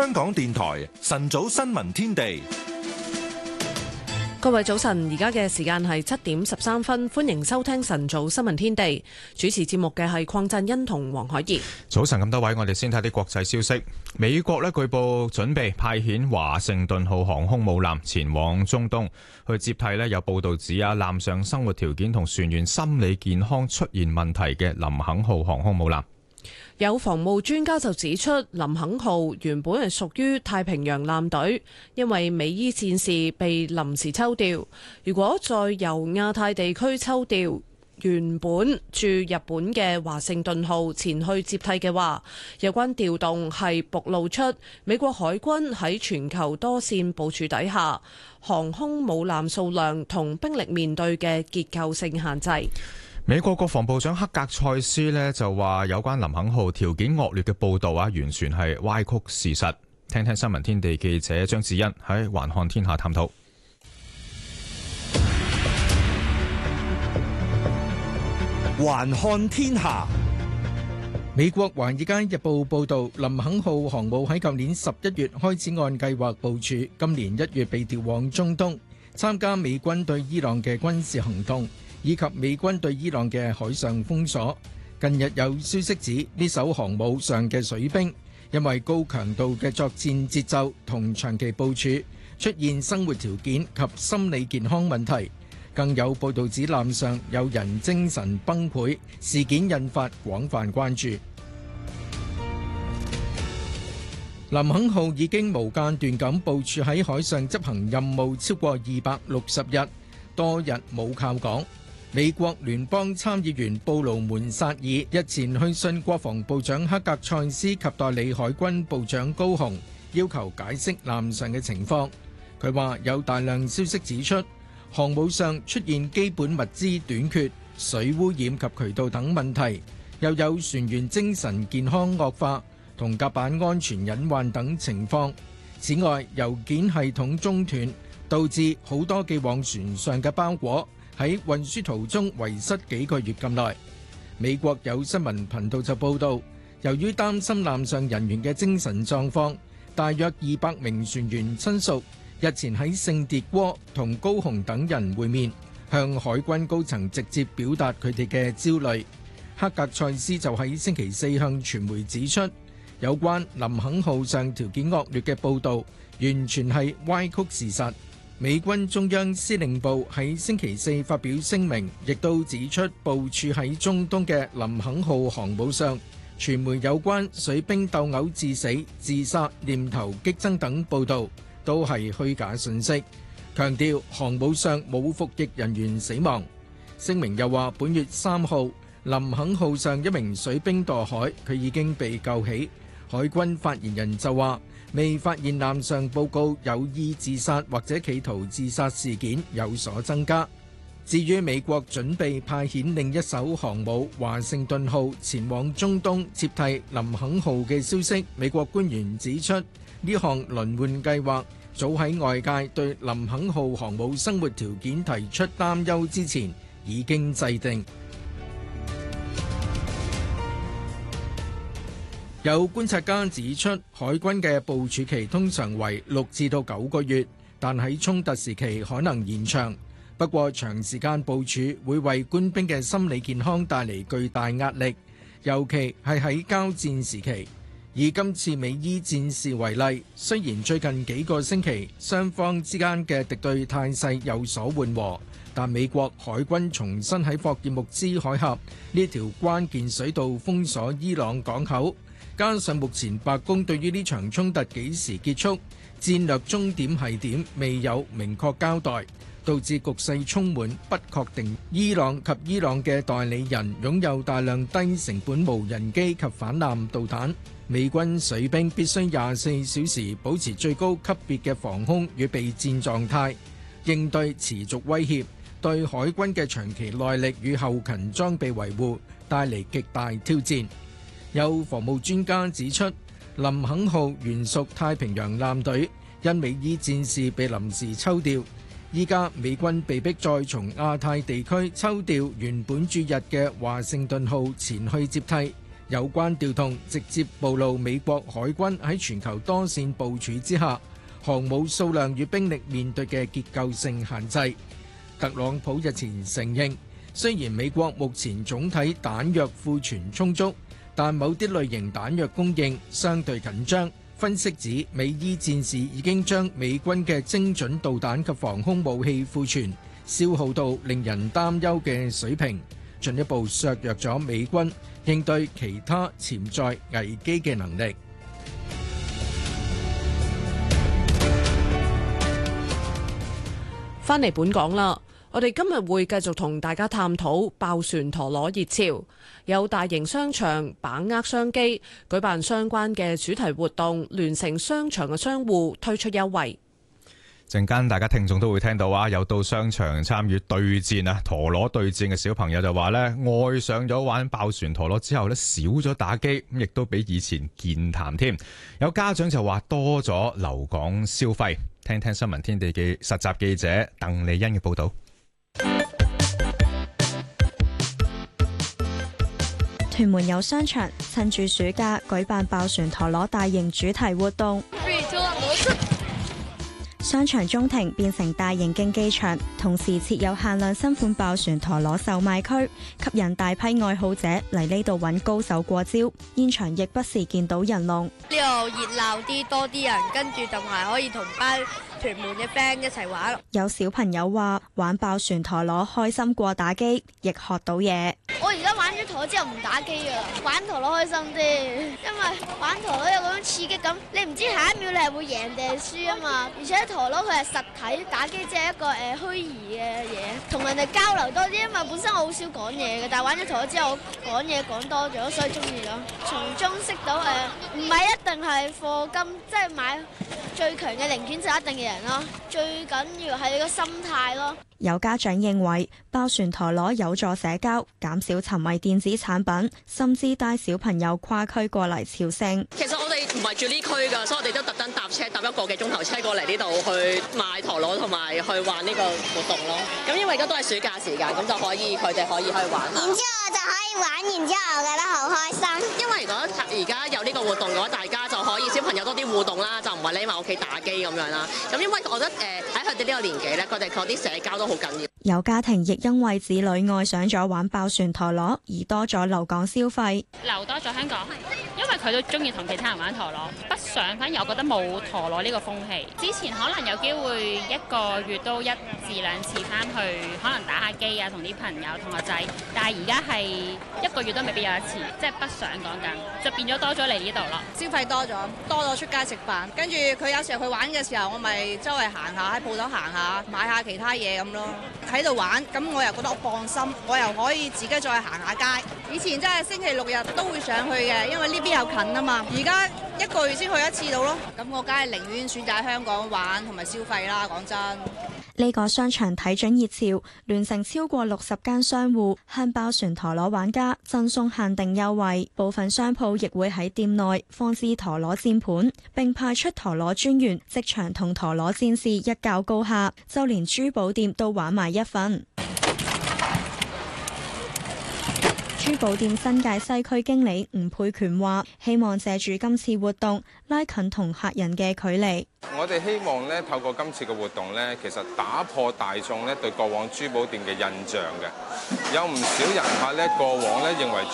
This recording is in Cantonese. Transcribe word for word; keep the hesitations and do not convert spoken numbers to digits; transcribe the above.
香港電台晨早新聞天地。 各位早晨，而家嘅時間係七點十三分，歡迎收聽晨早新聞天地。主持節目嘅係鄺振欣同黃海怡。 早晨咁多位，我哋先睇啲國際消息。美國呢據報準備派遣華盛頓號航空母艦前往中東，去接替呢有報道指啊艦上生活條件同船員心理健康出現問題嘅林肯號航空母艦。 有防務專家就指出，林肯號原本係屬於太平洋艦隊，因為美伊戰事被臨時抽調。如果再由亞太地區抽調原本駐日本嘅華盛頓號前去接替嘅話，有關調動係暴露出美國海軍喺全球多線部署底下，航空母艦數量同兵力面對嘅結構性限制。 美國國防部長克格塞斯呢就話，有關林肯號條件惡劣嘅報道啊，完全係歪曲事實。聽聽新聞天地記者張智欣喺環看天下探討。 環看天下，美國《華爾街日報》報道，林肯號航母喺舊年十一月開始按計劃部署，今年一月被調往中東，參加美軍對伊朗嘅軍事行動，以及美軍對伊朗嘅海上封鎖。近日有消息指，呢艘航母上嘅水兵因為高強度嘅作戰節奏同長期部署，出現生活條件及心理健康問題。更有報道指艦上有人精神崩潰，事件引發廣泛關注。林肯號已經無間斷咁部署喺海上執行任務超過二百六十日，多日冇靠港。美國聯邦參議員布魯門薩爾日前去信國防部長克格塞斯及代理海軍部長高雄，要求解釋艦上嘅情況。佢話有大量消息指出，航母上出現基本物資短缺、水污染及渠道等問題，又有船員精神健康惡化同甲板安全隱患等情況。此外，郵件系統中斷，導致好多寄往船上嘅包裹喺運輸途中遺失幾個月咁耐。美國有新聞頻道就報道，由於擔心艦上人員嘅精神狀況，大約二百名船員親屬日前喺聖迭戈同高雄等人會面，向海軍高層直接表達佢哋嘅焦慮。克格塞斯就喺星期四向傳媒指出，有關林肯號上條件惡劣嘅報導完全係歪曲事實。美軍中央司令部喺星期四發表聲明，亦都指出部署喺中東嘅林肯號航母上，傳媒有關水兵鬥毆致死、自殺、念頭激增等報導都係虛假信息，強調航母上冇服役人員死亡。聲明又話，本月三號林肯號上一名水兵墮海，佢已經被救起。海軍發言人就話，未發現艦上報告有意自殺或者企圖自殺事件有所增加。至於美國準備派遣另一艘航母華盛頓號前往中東接替林肯號嘅消息，美國官員指出，呢項輪換計劃早喺外界對林肯號航母生活條件提出擔憂之前已經制定。有觀察家指出，海軍嘅部署期通常為六至到九個月，但喺衝突時期可能延長。不過長時間部署會為官兵嘅心理健康帶嚟巨大壓力，尤其係喺交戰時期。以今次美伊戰事為例，雖然最近幾個星期雙方之間嘅敵對態勢有所緩和，但美國海軍重新喺霍爾木茲海峽呢條關鍵水道封鎖伊朗港口，加上目前白宮對於呢場衝突幾時結束、戰略終點係點未有明確交代，導致局勢充滿不確定。伊朗及伊朗嘅代理人擁有大量低成本無人機及反艦導彈，美軍水兵必須廿四小時保持最高級別嘅防空與備戰狀態，應對持續威脅，對海軍嘅長期耐力與後勤裝備維護帶嚟極大挑戰。有防務專家指出，林肯號原屬太平洋艦隊，因美伊戰事被臨時抽調，依家美軍被迫再從亞太地區抽調原本駐日嘅華盛頓號前去接替， 有關調動直接暴露美國海軍喺全球多線部署之下，航母數量與兵力面對嘅結構性限制。特朗普日前承認，雖然美國目前總體彈藥庫存充足，但某啲類型彈藥供應相對緊張。分析指，美伊戰事已經將美軍嘅精準導彈及防空武器庫存消耗到令人擔憂嘅水平，進一步削弱咗美軍應對其他潛在危機嘅能力。 返嚟本港啦，我哋今日會繼續同大家探討爆旋陀螺熱潮，有大型商場把握商機，舉辦相關嘅主題活動，聯成商場嘅商戶推出優惠。 陣間大家聽眾都會聽到啊，有到商場參與對戰啊陀螺對戰嘅小朋友就話呢，愛上咗玩爆旋陀螺之後呢，少咗打機，咁亦都比以前健談添。有家長就話多咗留港消費。聽聽新聞天地嘅實習記者鄧麗欣嘅報道。 屯門有商場趁住暑假舉辦爆旋陀螺大型主題活動，商場中庭變成大型競技場，同時設有限量新款爆旋陀螺售賣區，吸引大批愛好者嚟呢度揾高手過招。現場亦不時見到人龍。呢度熱鬧啲，多啲人，跟住同埋可以同班屯門嘅 friend 一齊玩。 有小朋友話玩爆旋陀螺開心過打機，亦學到嘢。 我而家玩咗陀螺之後唔打機啊，玩陀螺開心啲，因為玩陀螺有嗰種刺激感，你唔知下一秒你係會贏定係輸啊嘛。而且陀螺佢係實體，打機即係一個誒、呃、虛擬嘅嘢，同人哋交流多啲。因為本身我好少講嘢嘅，但係玩咗陀螺之後講嘢講多咗，所以中意咯。從中識到誒，唔、呃、係一定係課金，即係買最強嘅零件就一定贏咯。最緊要係你個心態咯。 有家長認為爆旋陀螺有助社交，減少沉迷電子產品，甚至帶小朋友跨區過嚟朝聖。 其實我哋唔係住呢區㗎，所以我哋都特登搭車搭一個幾鐘頭車過嚟呢度去買陀螺同埋去玩呢個活動咯。咁因為而家都係暑假時間，咁就可以佢哋可以去玩下。 然之後我就可以玩，然之後我覺得好開心。 因為如果而家有呢個活動嘅話，大家就可以小朋友多啲互動啦，就唔係匿埋屋企打機咁樣啦。咁因為我覺得誒喺佢哋呢個年紀咧，佢哋嗰啲社交都好緊要。 有家庭亦因為子女愛上咗玩爆旋陀螺而多咗留港消費， 留多咗香港，因為佢都中意同其他人玩陀螺。北上反而我覺得冇陀螺呢個風氣。之前可能有機會一個月都一至兩次翻去，可能打下機啊，同啲朋友同學仔。但係而家係一個月都未必有一次，即係北上講緊，就變咗多咗嚟呢度咯。 消費多咗，多咗出街食飯，跟住佢有時候佢玩嘅時候，我咪周圍行下，喺鋪頭行下，買下其他嘢咁咯。喺度玩，咁我又覺得我放心，我又可以自己再行下街。以前真係星期六日都會上去嘅，因為呢邊又近啊嘛。而家一個月先去一次到咯，咁我梗係寧願選擇喺香港玩同埋消費啦。講真， 呢個商場睇準熱潮，聯成超過六十間商戶，向爆旋陀螺玩家贈送限定優惠。部分商鋪亦會喺店內放置陀螺戰盤，並派出陀螺專員即場同陀螺戰士一較高下。就連珠寶店都玩埋一份。珠寶店新界西區經理吳佩權話，希望借住今次活動拉近同客人嘅距離。 我哋希望咧透過今次嘅活動咧，其實打破大眾咧對過往珠寶店嘅印象嘅。有唔少人客咧過往咧認為